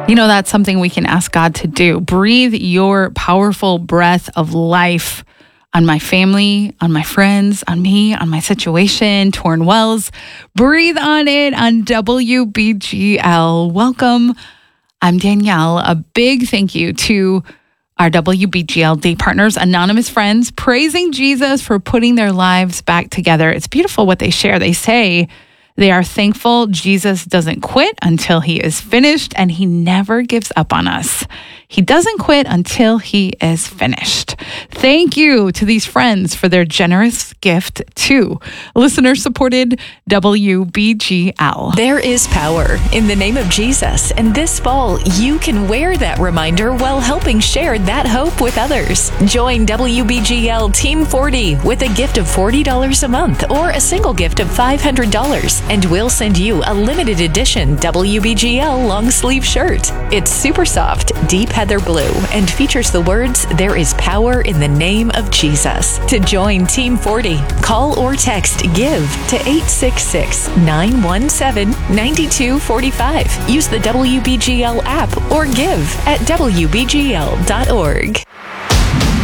That's something we can ask God to do. Breathe your powerful breath of life on my family, on my friends, on me, on my situation, Torn Wells. Breathe on it on WBGL. Welcome. I'm Danielle. A big thank you to our WBGL day partners, Anonymous Friends, praising Jesus for putting their lives back together. It's beautiful what they share. They say they are thankful Jesus doesn't quit until he is finished, and he never gives up on us. He doesn't quit until he is finished. Thank you to these friends for their generous gift to listener-supported WBGL. There is power in the name of Jesus, and this fall, you can wear that reminder while helping share that hope with others. Join WBGL Team 40 with a gift of $40 a month or a single gift of $500, and we'll send you a limited edition WBGL long sleeve shirt. It's super soft, deep heather blue, and features the words, "There is power in the name of Jesus." To join Team 40, call or text GIVE to 866-917-9245. Use the WBGL app or give at WBGL.org.